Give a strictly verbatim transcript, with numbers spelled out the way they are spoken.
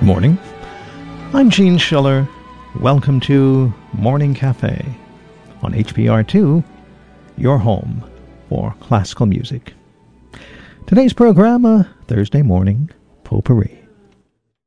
morning. I'm Gene Schiller. Welcome to Morning Cafe on H P R two, your home for classical music. Today's program, a Thursday morning potpourri.